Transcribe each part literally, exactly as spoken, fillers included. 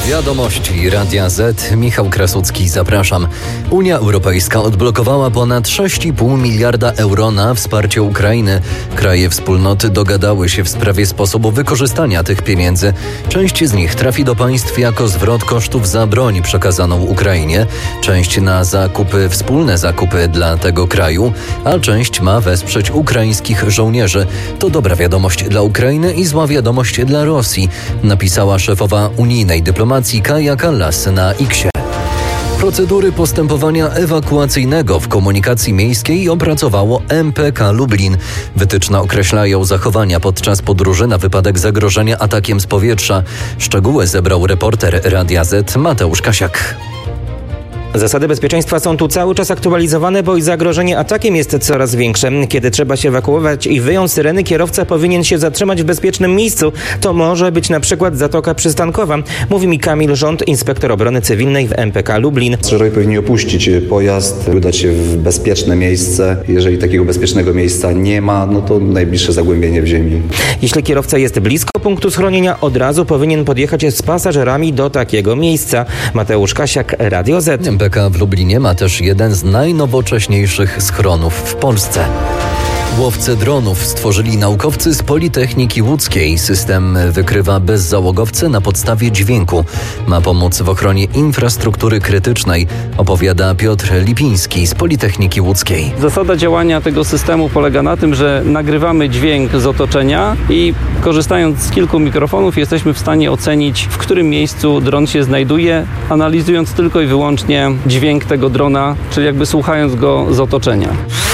Wiadomości Radia Z. Michał Krasucki, zapraszam. Unia Europejska odblokowała ponad sześć i pół miliarda euro na wsparcie Ukrainy. Kraje wspólnoty dogadały się w sprawie sposobu wykorzystania tych pieniędzy. Część z nich trafi do państw jako zwrot kosztów za broń przekazaną Ukrainie, część na zakupy, wspólne zakupy dla tego kraju, a część ma wesprzeć ukraińskich żołnierzy. To dobra wiadomość dla Ukrainy i zła wiadomość dla Rosji, napisała szefowa unijnej dyplomacji Kaja Kallas na X-ie. Procedury postępowania ewakuacyjnego w komunikacji miejskiej opracowało M P K Lublin. Wytyczne określają zachowania podczas podróży na wypadek zagrożenia atakiem z powietrza. Szczegóły zebrał reporter Radia Z Mateusz Kasiak. Zasady bezpieczeństwa są tu cały czas aktualizowane, bo i zagrożenie atakiem jest coraz większe. Kiedy trzeba się ewakuować i wyjąć syreny, kierowca powinien się zatrzymać w bezpiecznym miejscu. To może być na przykład zatoka przystankowa. Mówi mi Kamil Rząd, inspektor obrony cywilnej w M P K Lublin. Pasażerowie powinni opuścić pojazd, udać się w bezpieczne miejsce. Jeżeli takiego bezpiecznego miejsca nie ma, no to najbliższe zagłębienie w ziemi. Jeśli kierowca jest blisko punktu schronienia, od razu powinien podjechać z pasażerami do takiego miejsca. Mateusz Kasiak, Radio Z. M P K w Lublinie ma też jeden z najnowocześniejszych schronów w Polsce. Łowcę dronów stworzyli naukowcy z Politechniki Łódzkiej. System wykrywa bezzałogowce na podstawie dźwięku. Ma pomóc w ochronie infrastruktury krytycznej, opowiada Piotr Lipiński z Politechniki Łódzkiej. Zasada działania tego systemu polega na tym, że nagrywamy dźwięk z otoczenia i korzystając z kilku mikrofonów jesteśmy w stanie ocenić, w którym miejscu dron się znajduje, analizując tylko i wyłącznie dźwięk tego drona, czyli jakby słuchając go z otoczenia.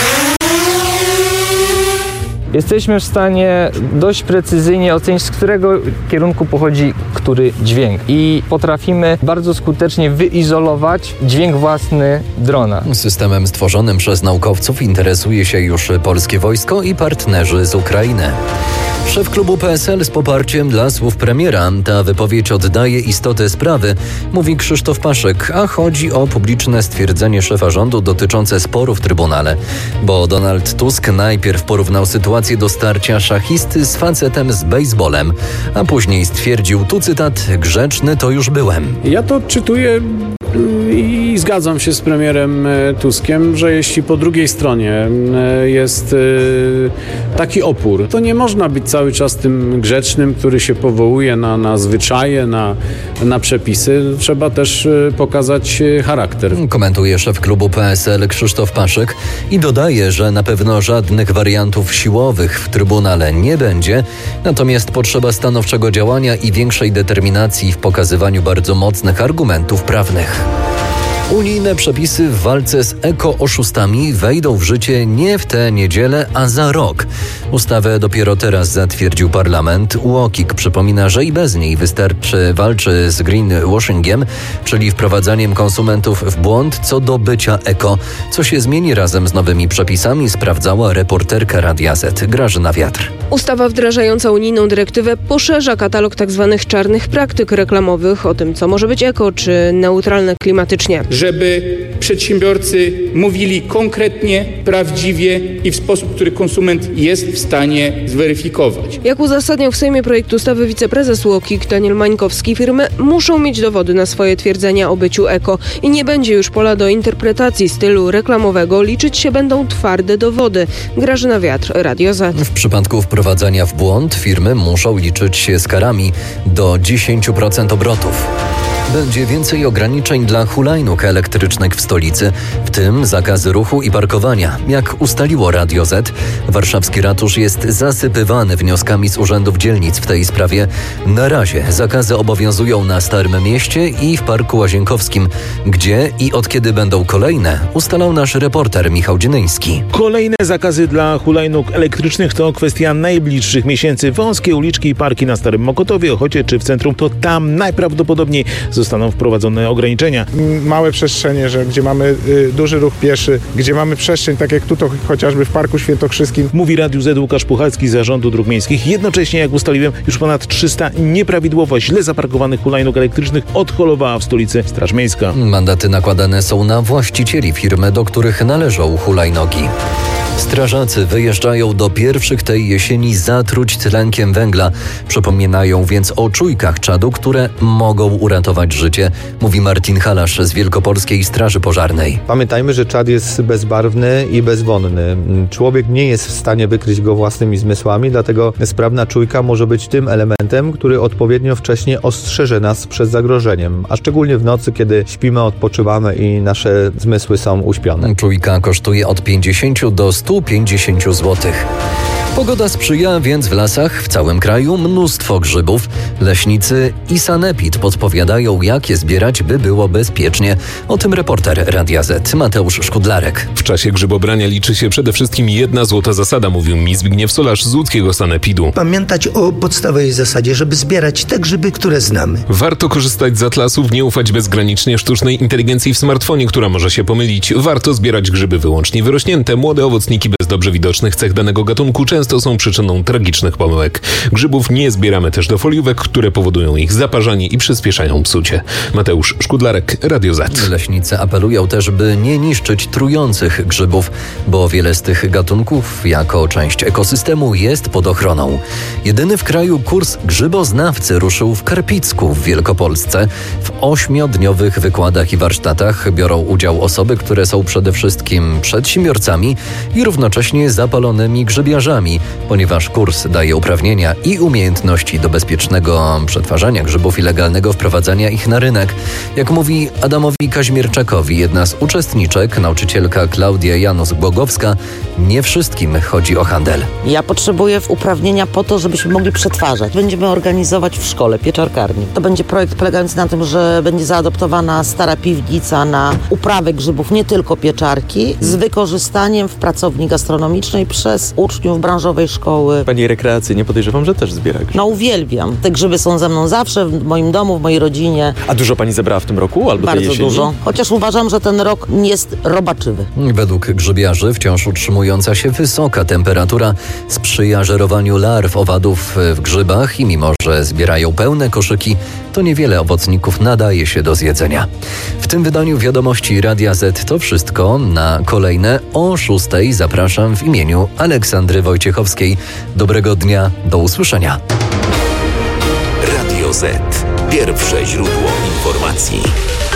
Jesteśmy w stanie dość precyzyjnie ocenić, z którego kierunku pochodzi który dźwięk i potrafimy bardzo skutecznie wyizolować dźwięk własny drona. Systemem stworzonym przez naukowców interesuje się już polskie wojsko i partnerzy z Ukrainy. Szef klubu P S L z poparciem dla słów premiera. Ta wypowiedź oddaje istotę sprawy, mówi Krzysztof Paszyk, a chodzi o publiczne stwierdzenie szefa rządu dotyczące sporu w Trybunale. Bo Donald Tusk najpierw porównał sytuację do starcia szachisty z facetem z bejsbolem, a później stwierdził, tu cytat, grzeczny to już byłem. Ja to odczytuję i zgadzam się z premierem Tuskiem, że jeśli po drugiej stronie jest taki opór, to nie można być cały czas tym grzecznym, który się powołuje na, na zwyczaje, na, na przepisy. Trzeba też pokazać charakter. Komentuje szef klubu P S L Krzysztof Paszyk i dodaje, że na pewno żadnych wariantów siłowych w Trybunale nie będzie, natomiast potrzeba stanowczego działania i większej determinacji w pokazywaniu bardzo mocnych argumentów prawnych. Unijne przepisy w walce z eko-oszustami wejdą w życie nie w tę niedzielę, a za rok. Ustawę dopiero teraz zatwierdził parlament. U O K I K przypomina, że i bez niej wystarczy walczy z greenwashingiem, czyli wprowadzaniem konsumentów w błąd co do bycia eko. Co się zmieni razem z nowymi przepisami, sprawdzała reporterka Radia Z Grażyna Wiatr. Ustawa wdrażająca unijną dyrektywę poszerza katalog tzw. czarnych praktyk reklamowych o tym, co może być eko czy neutralne klimatycznie. Żeby przedsiębiorcy mówili konkretnie, prawdziwie i w sposób, który konsument jest w stanie zweryfikować. Jak uzasadniał w Sejmie projekt ustawy wiceprezes U O K I K Daniel Mańkowski, firmy muszą mieć dowody na swoje twierdzenia o byciu eko i nie będzie już pola do interpretacji stylu reklamowego, liczyć się będą twarde dowody. Grażyna Wiatr, Radio Z. W przypadku wprowadzania w błąd firmy muszą liczyć się z karami do dziesięć procent obrotów. Będzie więcej ograniczeń dla hulajnóg elektrycznych w stolicy, w tym zakazy ruchu i parkowania. Jak ustaliło Radio Z, warszawski ratusz jest zasypywany wnioskami z urzędów dzielnic w tej sprawie. Na razie zakazy obowiązują na Starym Mieście i w Parku Łazienkowskim. Gdzie i od kiedy będą kolejne, ustalał nasz reporter Michał Dzinyński. Kolejne zakazy dla hulajnóg elektrycznych to kwestia najbliższych miesięcy. Wąskie uliczki i parki na Starym Mokotowie, Ochocie czy w centrum, to tam najprawdopodobniej zostaną wprowadzone ograniczenia. Małe przestrzenie, że gdzie mamy y, duży ruch pieszy, gdzie mamy przestrzeń, tak jak tutaj chociażby w Parku Świętokrzyskim. Mówi Radiu Z Łukasz Puchalski z Zarządu Dróg Miejskich. Jednocześnie, jak ustaliłem, już ponad trzysta nieprawidłowo źle zaparkowanych hulajnóg elektrycznych odholowała w stolicy Straż Miejska. Mandaty nakładane są na właścicieli firmy, do których należą hulajnogi. Strażacy wyjeżdżają do pierwszych tej jesieni zatruć tlenkiem węgla. Przypominają więc o czujkach czadu, które mogą uratować życie, mówi Martin Halasz z Wielkopolskiej Straży Pożarnej. Pamiętajmy, że czad jest bezbarwny i bezwonny. Człowiek nie jest w stanie wykryć go własnymi zmysłami, dlatego sprawna czujka może być tym elementem, który odpowiednio wcześnie ostrzeże nas przed zagrożeniem, a szczególnie w nocy, kiedy śpimy, odpoczywamy i nasze zmysły są uśpione. Czujka kosztuje od pięćdziesiąt do stu pięćdziesięciu złotych. Pogoda sprzyja, więc w lasach w całym kraju mnóstwo grzybów. Leśnicy i sanepid podpowiadają, jak je zbierać, by było bezpiecznie. O tym reporter Radia Z Mateusz Szkudlarek. W czasie grzybobrania liczy się przede wszystkim jedna złota zasada, mówił mi Zbigniew Solarz z łódzkiego sanepidu. Pamiętać o podstawowej zasadzie, żeby zbierać te grzyby, które znamy. Warto korzystać z atlasów, nie ufać bezgranicznie sztucznej inteligencji w smartfonie, która może się pomylić. Warto zbierać grzyby wyłącznie wyrośnięte. Młode owocniki bez dobrze widocznych cech danego gatunku często są przyczyną tragicznych pomyłek. Grzybów nie zbieramy też do foliówek, które powodują ich zaparzanie i przyspieszają psucie. Mateusz Szkudlarek, Radio Z. Leśnicy apelują też, by nie niszczyć trujących grzybów, bo wiele z tych gatunków jako część ekosystemu jest pod ochroną. Jedyny w kraju kurs grzyboznawcy ruszył w Karpicku w Wielkopolsce. W ośmiodniowych wykładach i warsztatach biorą udział osoby, które są przede wszystkim przedsiębiorcami i równocześnie zapalonymi grzybiarzami, ponieważ kurs daje uprawnienia i umiejętności do bezpiecznego przetwarzania grzybów i legalnego wprowadzania ich na rynek. Jak mówi Adamowi Kaźmierczakowi, jedna z uczestniczek, nauczycielka Klaudia Janus-Głogowska, nie wszystkim chodzi o handel. Ja potrzebuję uprawnienia po to, żebyśmy mogli przetwarzać. Będziemy organizować w szkole pieczarkarni. To będzie projekt polegający na tym, że będzie zaadoptowana stara piwnica na uprawę grzybów, nie tylko pieczarki, z wykorzystaniem w pracowni gastronomicznej przez uczniów branżowej szkoły. Pani rekreacyjnie podejrzewam, że też zbiera grzyby. No uwielbiam. Te grzyby są ze mną zawsze, w moim domu, w mojej rodzinie. A dużo pani zebrała w tym roku albo Bardzo tej jesieni? dużo. Chociaż uważam, że ten rok jest robaczywy. Według grzybiarzy wciąż utrzymująca się wysoka temperatura sprzyja żerowaniu larw owadów w grzybach i mimo, że zbierają pełne koszyki, to niewiele owocników nadaje się do zjedzenia. W tym wydaniu Wiadomości Radia Z to wszystko. Na kolejne o szóstej zapraszam w imieniu Aleksandry Wojciechowskiej. Dobrego dnia, do usłyszenia. Radio Z. Pierwsze źródło informacji.